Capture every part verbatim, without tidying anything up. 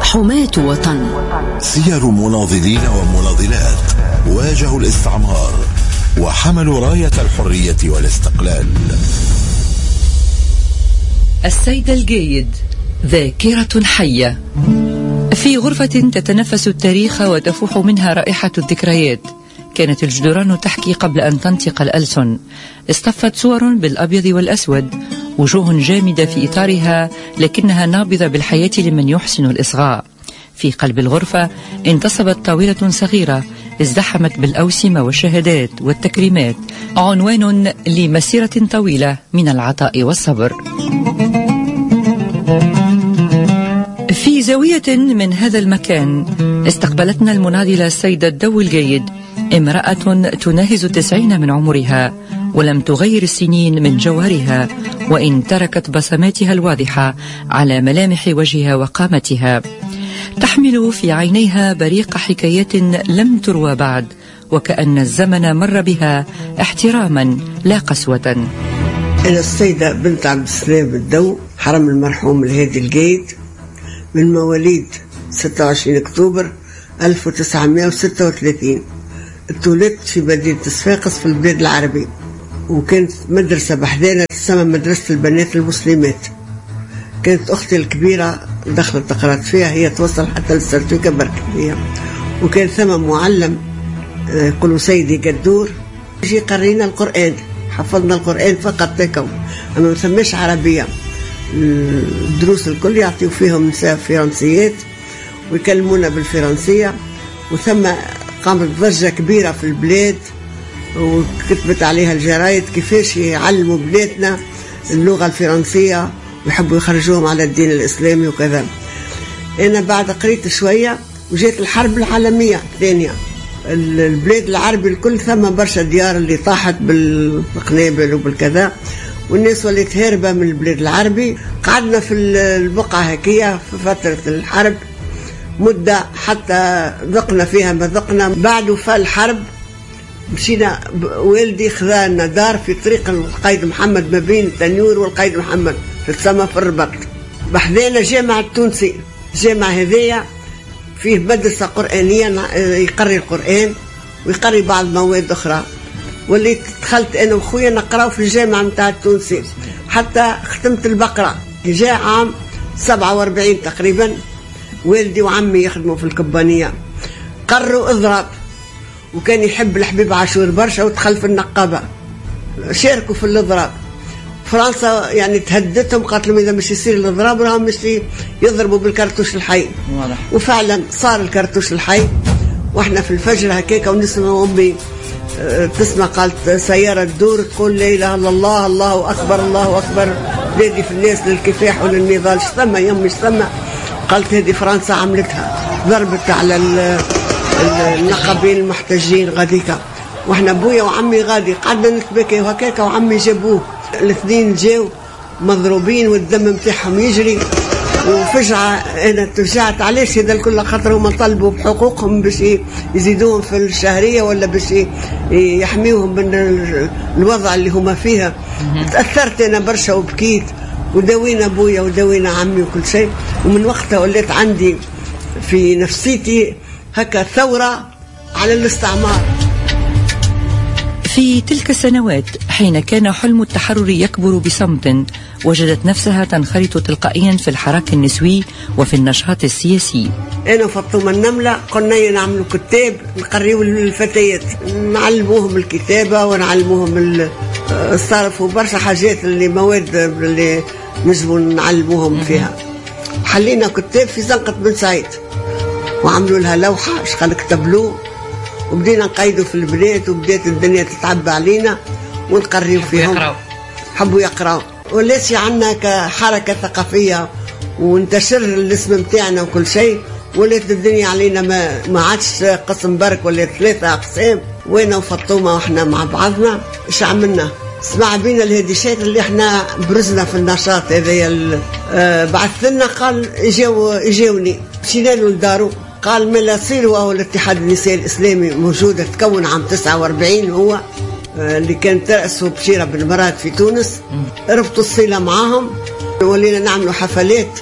حماة وطن. سير مناضلين ومناضلات واجهوا الاستعمار وحملوا راية الحرية والاستقلال. السيد الجيد، ذاكرة حية. في غرفة تتنفس التاريخ وتفوح منها رائحة الذكريات، كانت الجدران تحكي قبل أن تنطق الألسن. اصطفت صور بالأبيض والأسود، وجوه جامدة في إطارها لكنها نابضة بالحياة لمن يحسن الإصغاء. في قلب الغرفة انتصبت طاولة صغيرة ازدحمت بالأوسمة والشهادات والتكريمات، عنوان لمسيرة طويلة من العطاء والصبر. في زاوية من هذا المكان استقبلتنا المناضلة السيدة الدو الجيد، امرأة تناهز التسعين من عمرها ولم تغير السنين من جوهرها، وإن تركت بصماتها الواضحة على ملامح وجهها وقامتها. تحمل في عينيها بريق حكايات لم تروى بعد، وكأن الزمن مر بها احتراما لا قسوة. أنا السيدة بنت عبد السلام الدو، حرم المرحوم الهادي الجيد، من مواليد ستة وعشرين أكتوبر ألف وتسعمائة وستة وثلاثين. اتولدت في مدينة صفاقس في البلاد العربي، وكانت مدرسة بحدانا تسمى مدرسة البنات المسلمات. كانت أختي الكبيرة دخلت قرأت فيها، هي توصل حتى للسرتوكة بركة فيها. وكان ثم معلم يقولوا سيدي قدور يجي قرينا القرآن، حفظنا القرآن فقط تكو، أما ما ثماش عربية. الدروس الكل يعطيوا فيهم نساء فرنسيات ويكلمونا بالفرنسية، وثم قامت ضجة كبيرة في البلاد وكتبت عليها الجرايد كيفاش يعلموا بناتنا اللغة الفرنسية ويحبوا يخرجوهم على الدين الإسلامي وكذا. أنا بعد قريت شوية وجيت الحرب العالمية الثانية، البلاد العربي الكل ثم برشا ديار اللي طاحت بالقنابل وبالكذا، والناس وليت هاربة من البلاد العربي. قعدنا في البقعة هكية في فترة الحرب مدة حتى ذقنا فيها ما ذقنا. بعد وفاة الحرب مشينا، والدي خذانا دار في طريق القايد محمد ما بين التنور والقايد محمد في السما في الرباط، بحذانا جامع التونسي. الجامع هذايا فيه مدرسة قرآنية يقري القرآن ويقري بعض مواد أخرى، واللي دخلت أنا وخويا نقراو في الجامع متاع التونسي حتى ختمت البقرة. جاء عام سبعة وأربعين تقريبا، والدي وعمي يخدموا في الكبانية، قروا اضرب، وكان يحب الحبيب عاشور برشا ودخل في النقابة، شاركوا في الاضراب. فرنسا يعني تهددتهم، قالت لهم إذا مش يصير الاضراب راهم مش يضربوا بالكرتوش الحي. وفعلا صار الكرتوش الحي، واحنا في الفجر هكاكا ونسمع أمي تسمع قالت سيارة تدور تقول لا إله إلا الله الله أكبر الله أكبر، نادي في الناس للكفاح وللنضال. شتم يوم شتم، قالت هذه فرنسا عملتها، ضربت على النقابين المحتجين غاديكا. واحنا بويا وعمي غادي قعدنا نتبكي وهكاكا، وعمي جابوه الاثنين جاو مضروبين والدم متاعهم يجري. وفجعة أنا تفجعت علاش هذا الكل، خاطر هما طلبوا بحقوقهم باش يزيدوهم في الشهرية ولا باش يحميوهم من الوضع اللي هما فيها. تأثرت أنا برشا وبكيت، وداوينا بويا وداوينا عمي وكل شيء. ومن وقتها وليت عندي في نفسيتي هكا ثورة على الاستعمار. في تلك السنوات حين كان حلم التحرر يكبر بصمت، وجدت نفسها تنخرط تلقائيا في الحراك النسوي وفي النشاط السياسي. أنا وفاطمة النملة قلنا نعملوا كتاب نقريوا للفتيات، نعلموهم الكتابة ونعلموهم الصرف وبرشا حاجات اللي مواد اللي نجموا نعلموهم فيها. حلينا كتاب في زنقة بن سعيد وعملوا لها لوحة شغل كتبلو، وبدينا نقيدوا في البنات، وبدات الدنيا تتعبى علينا ونقريوا فيهم. يقرأوا. حبوا يقراوا، وليش عنا كحركة ثقافية وانتشر الاسم متاعنا وكل شيء، ولات الدنيا علينا ما ما عادش قسم برك ولا ثلاثة أقسام. وانا وفاطمة واحنا مع بعضنا ايش عملنا؟ سمع بينا الهديشات اللي احنا برزنا في النشاط هذايا. آه بعث لنا قال اجاو اجاوني، مشينا له لدارو، قال ما لا صيروا هو الاتحاد النسائي الإسلامي موجودة، تكون عام تسعة وأربعين هو اللي كان ترأسه بشيرة بن مراد في تونس. ربطوا الصلة معاهم، ولينا نعملوا حفلات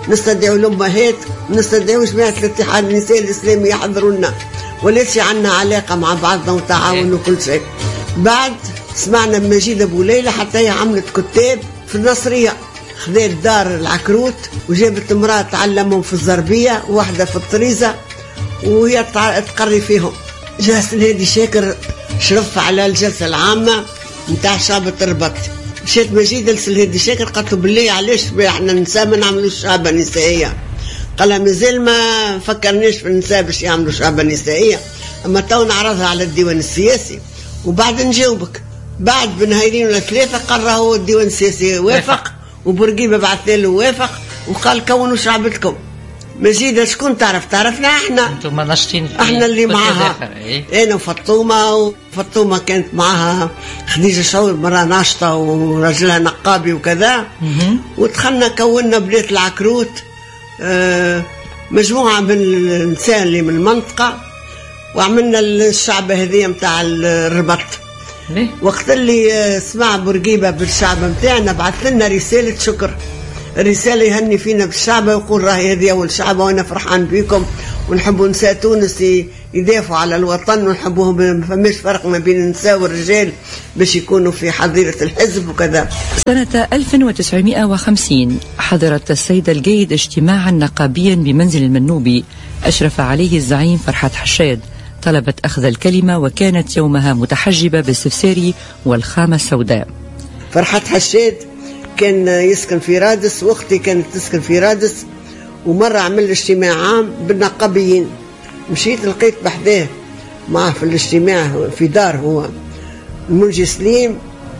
نستدعوا الأمهات، نستدعوا جماعة الاتحاد النسائي الإسلامي يحضرونا، وليس عندنا علاقة مع بعضنا وتعاون وكل شيء. بعد سمعنا مجيد أبو ليلى حتى هي عملت كتاب في النصرية، خذت دار العكروت وجابت امرأة تعلمهم في الزربية وواحدة في الطريزة وهي تقري فيهم. جلس الهادي شاكر شرف على الجلسة العامة نتاع شعبة الربط. مشيت مجيدة للهادي شاكر قالت له بالله علاش احنا النساء ما نعملوش شعبة نسائية؟ قال مازال ما فكرناش في النساء باش يعملوا شعبة نسائية، اما تو نعرضها على الديوان السياسي وبعد نجاوبك. بعد بنهارين ولا ثلاثة قرروا الديوان السياسي وافق وبورقيبة بعث له وافق وقال كونوا شعبتكم. مجيدة شكون تعرف؟ تعرفنا احنا، انتم ناشطين احنا اللي معاها، انا وفطومة، وفطومة كانت معاها خديجة شعور مرة ناشطة ورجلها نقابي وكذا. ودخلنا كونا بلاد العكروت اه مجموعة من النساء اللي من المنطقة وعملنا الشعب هذه متاع الربط. وقت اللي سمع بورقيبة بالشعب متاعنا بعث لنا رسالة شكر، الرسالة يهني فينا بالشعب ويقول راهي هذه أول شعب وأنا فرحان بكم ونحبوا نساء تونس يدافعوا على الوطن ونحبوهم، ما فماش فرق ما بين النساء والرجال باش يكونوا في حظيرة الحزب وكذا. سنة ألف وتسعمائة وخمسين حضرت السيدة الجيد اجتماعا نقابيا بمنزل المنوبي أشرف عليه الزعيم فرحات حشاد. طلبت أخذ الكلمة وكانت يومها متحجبة بالسفساري والخامة السوداء. فرحات حشاد كان يسكن في رادس واختي كانت تسكن في رادس، ومرة عمل اجتماع عام بالنقابيين، مشيت لقيت بحذاه معه في الاجتماع في دار هو المنجي سليم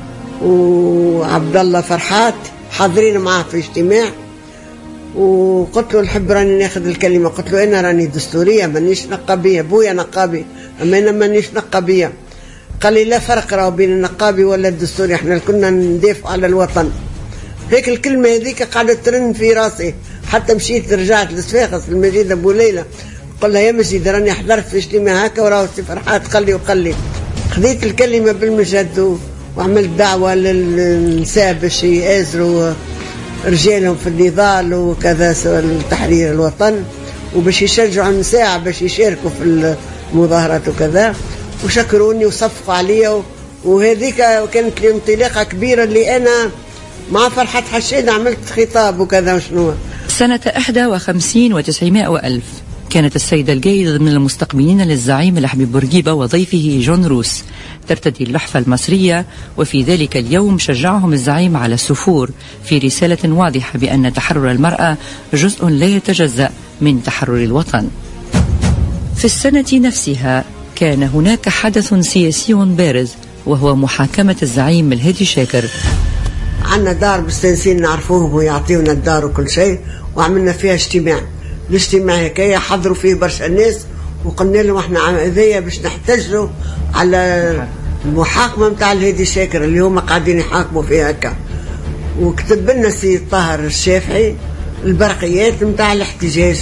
وعبد الله فرحات حاضرين معه في اجتماع. وقلت له نحب راني ناخذ الكلمة، قلت له أنا راني دستورية مانيش نقابية، بويا نقابي أما أنا مانيش نقابية. قال لي لا فرق راهو بين النقابي ولا الدستوري، احنا كنا ندافع على الوطن. هيك الكلمة هذيك قاعدة ترن في راسي، حتى مشيت رجعت لصفاقس للمجيد أبو ليلى قال لها يا مجيد راني حضرت في اجتماع هكا وراهو سي فرحات قال لي وقال لي. خذيت الكلمة بالمجد وعملت دعوة للنساء باش يآزروا رجالهم في النضال وكذا تحرير الوطن، وباش يشجعوا النساء باش يشاركوا في المظاهرات وكذا، وشكروني وصفقوا عليا. وهذيك كانت لي انطلاقة كبيرة اللي أنا مع فرحة حشاد عملت خطاب وكذا وشنو. سنة إحدى وخمسين وتسعمائة وألف كانت السيدة الجيد من المستقبلين للزعيم الحبيب بورقيبة وضيفه جون روس ترتدي اللحفة المصرية، وفي ذلك اليوم شجعهم الزعيم على السفور في رسالة واضحة بأن تحرر المرأة جزء لا يتجزأ من تحرر الوطن. في السنة نفسها كان هناك حدث سياسي بارز وهو محاكمة الزعيم الهادي شاكر. عندنا دار مستانسين نعرفوهم ويعطيونا الدار وكل شيء، وعملنا فيها اجتماع. الاجتماع هكايا حضروا فيه برشا الناس وقلنا لهم احنا هذيا باش نحتجوا على المحاكمة متاع الهادي شاكر اللي هما قاعدين يحاكموا فيها هكا. وكتب لنا سي طاهر الشافعي البرقيات متاع الاحتجاج.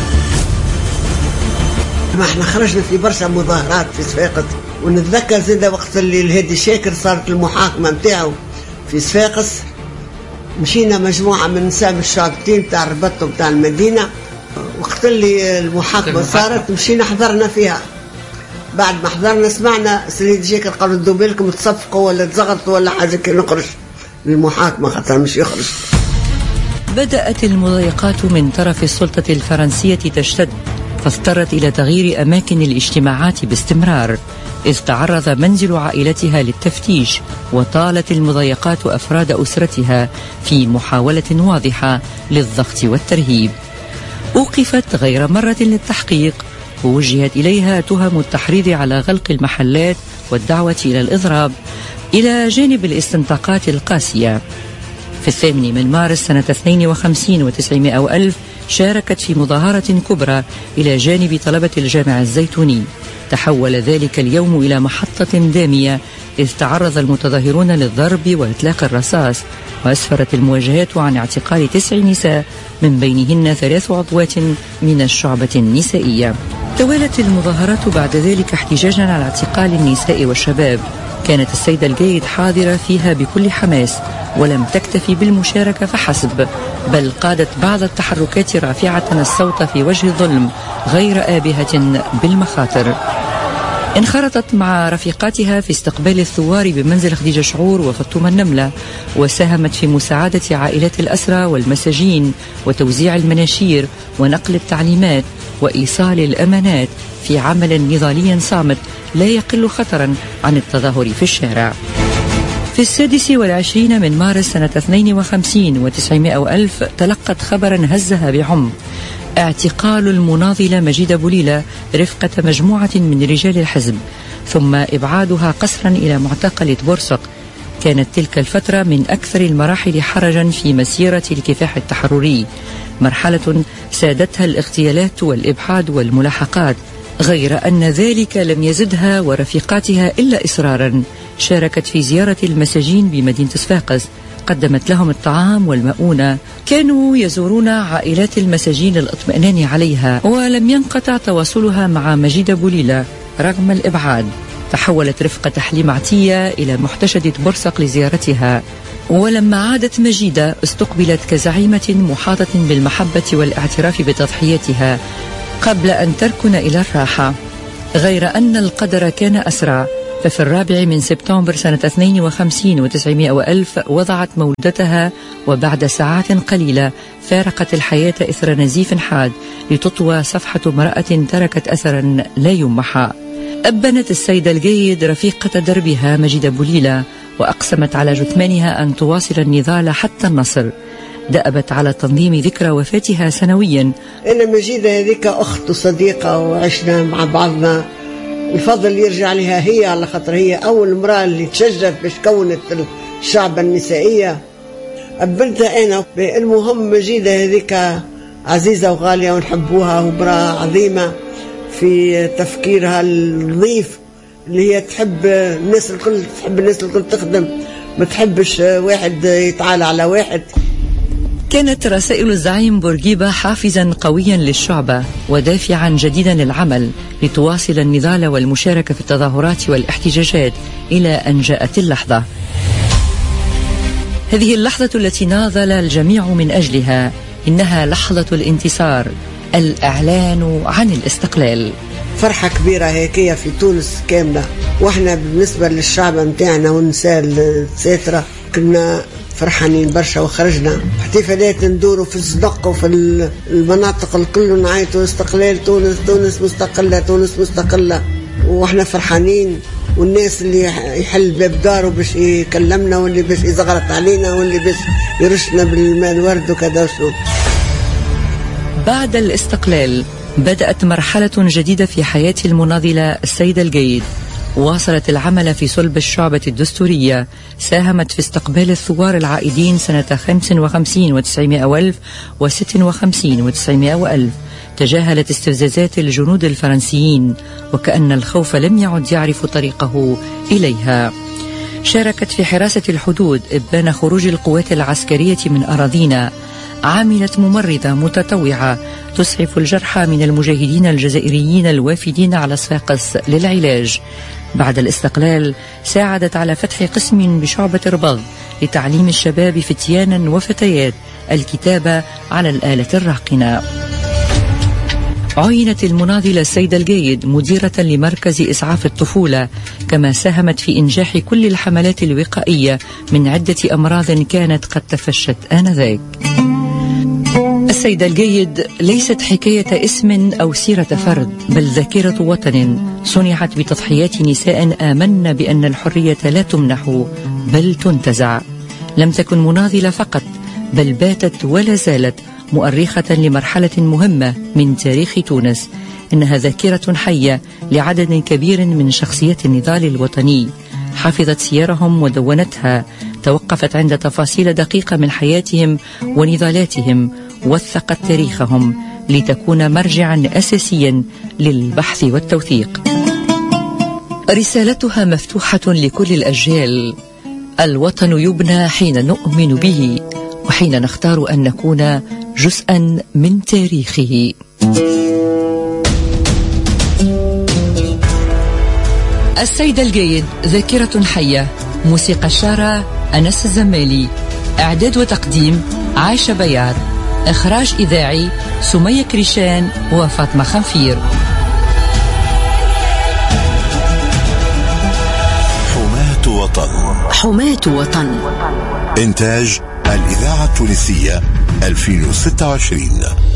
ما احنا خرجنا في برشا مظاهرات في صفاقس، ونتذكر زيدا وقت اللي الهادي شاكر صارت المحاكمة متاعه في صفاقس مشينا مجموعة من نساء الشعبتين بتاع الربط وبتاع المدينة. وقت اللي المحاكمة صارت مشينا حضرنا فيها. بعد ما حضرنا سمعنا سيدي شاكر قالوا ردوا بالكم تصفقوا ولا تزغرطوا ولا حاجة كي نخرج للمحاكمة خاطر مش يخرج. بدأت المضايقات من طرف السلطة الفرنسية تشتد، فاضطرت إلى تغيير أماكن الاجتماعات باستمرار، إذ تعرض منزل عائلتها للتفتيش، وطالت المضايقات أفراد أسرتها في محاولة واضحة للضغط والترهيب. أوقفت غير مرة للتحقيق، ووجهت إليها تهم التحريض على غلق المحلات والدعوة إلى الإضراب، إلى جانب الاستنطاقات القاسية. في الثامن من مارس سنة اثنين وخمسين وتسعمائة وألف شاركت في مظاهرة كبرى إلى جانب طلبة الجامع الزيتوني. تحول ذلك اليوم إلى محطة دامية، إذ تعرض المتظاهرون للضرب وإطلاق الرصاص، وأسفرت المواجهات عن اعتقال تسع نساء من بينهن ثلاث عضوات من الشعبة النسائية. توالت المظاهرات بعد ذلك احتجاجا على اعتقال النساء والشباب. كانت السيدة الجيد حاضرة فيها بكل حماس، ولم تكتفي بالمشاركة فحسب، بل قادت بعض التحركات رافعة الصوت في وجه الظلم غير آبهة بالمخاطر. انخرطت مع رفيقاتها في استقبال الثوار بمنزل خديجة شعور وفطومة النملة، وساهمت في مساعدة عائلات الأسرى والمساجين وتوزيع المناشير ونقل التعليمات وإيصال الأمانات في عمل نضالي صامت لا يقل خطرا عن التظاهر في الشارع. في السادس والعشرين من مارس سنة اثنين وخمسين وتسعمائة وألف تلقت خبرا هزها بعمق: اعتقال المناضلة مجيدة بوليلة رفقة مجموعة من رجال الحزب، ثم إبعادها قسرا إلى معتقل بورسق. كانت تلك الفترة من أكثر المراحل حرجا في مسيرة الكفاح التحرري، مرحلة سادتها الاغتيالات والإبحاد والملاحقات، غير أن ذلك لم يزدها ورفيقاتها إلا إصرارا. شاركت في زيارة المساجين بمدينة صفاقس، قدمت لهم الطعام والمؤونة، كانوا يزورون عائلات المساجين للاطمئنان عليها، ولم ينقطع تواصلها مع مجيدة بوليلة رغم الإبعاد. تحولت رفقة حليم عطية إلى محتشدة بورسق لزيارتها، ولما عادت مجيدة استقبلت كزعيمة محاطة بالمحبة والاعتراف بتضحياتها قبل أن تركن إلى الراحة. غير أن القدر كان أسرع، ففي الرابع من سبتمبر سنة اثنين وخمسين وتسعمائة وألف وضعت مولدتها، وبعد ساعات قليلة فارقت الحياة إثر نزيف حاد لتطوى صفحة امرأة تركت أثرا لا يمحى. أبنت السيدة الجيد رفيقة دربها مجيدة بوليلة، وأقسمت على جثمانها أن تواصل النضال حتى النصر. دأبت على تنظيم ذكرى وفاتها سنويا. أنا مجيدة هذيك أخت وصديقة وعشنا مع بعضنا، الفضل يرجع لها هي، على خاطر هي أول امرأة اللي تشجعت باش كونت الشعب النسائية. أبنتها أنا. المهم مجيدة هذيك عزيزة وغالية ونحبوها، وامرأة عظيمة في تفكيرها النظيف، اللي هي تحب الناس الكل، تحب الناس الكل تخدم، ما تحبش واحد يتعالى على واحد. كانت رسائل الزعيم بورقيبة حافزا قويا للشعبة ودافعا جديدا للعمل لتواصل النضال والمشاركة في التظاهرات والاحتجاجات، إلى أن جاءت اللحظة. هذه اللحظة التي ناضل الجميع من أجلها، إنها لحظة الانتصار، الإعلان عن الاستقلال. فرحة كبيرة هيكية في تونس كاملة، واحنا بالنسبة للشعب متاعنا والنساء الساترة كنا فرحانين برشا، وخرجنا احتفالات ندوروا في الزنق وفي المناطق الكل نعيطوا استقلال تونس، تونس مستقلة، تونس مستقلة، واحنا فرحانين. والناس اللي يحل باب داره باش يكلمنا، واللي باش يزغرط علينا، واللي باش يرشنا بالماء الورد وكذا وشو. بعد الاستقلال بدأت مرحلة جديدة في حياة المناضلة السيدة الجيد. واصلت العمل في صلب الشعبة الدستورية، ساهمت في استقبال الثوار العائدين سنة خمس وخمسين وتسعمائة وألف وست وخمسين وتسعمائة وألف، تجاهلت استفزازات الجنود الفرنسيين، وكأن الخوف لم يعد يعرف طريقه إليها. شاركت في حراسة الحدود إبان خروج القوات العسكرية من أراضينا، عملت ممرضة متطوعة تسعف الجرحى من المجاهدين الجزائريين الوافدين على صفاقس للعلاج. بعد الاستقلال ساعدت على فتح قسم بشعبة رباط لتعليم الشباب فتيانا وفتيات الكتابة على الآلة الراقنة. عينت المناضلة السيدة الجيد مديرة لمركز إسعاف الطفولة، كما ساهمت في إنجاح كل الحملات الوقائية من عدة أمراض كانت قد تفشت آنذاك. السيدة الجيد ليست حكاية اسم أو سيرة فرد، بل ذاكرة وطن صنعت بتضحيات نساء آمن بأن الحرية لا تمنح بل تنتزع. لم تكن مناضلة فقط، بل باتت ولا زالت مؤرخة لمرحلة مهمة من تاريخ تونس. إنها ذاكرة حية لعدد كبير من شخصيات النضال الوطني، حفظت سيرهم ودونتها، توقفت عند تفاصيل دقيقة من حياتهم ونضالاتهم، وثقت تاريخهم لتكون مرجعا أساسيا للبحث والتوثيق. رسالتها مفتوحة لكل الأجيال. الوطن يبنى حين نؤمن به، وحين نختار أن نكون جزءا من تاريخه. السيدة الجيد ذاكرة حية. موسيقى الشارع أنس الزمالي. إعداد وتقديم عايشة بيار. إخراج إذاعي سمية كريشان وفاطمة خنفير. حماة وطن. حماة وطن. إنتاج الإذاعة التونسية ألفين وستة وعشرين.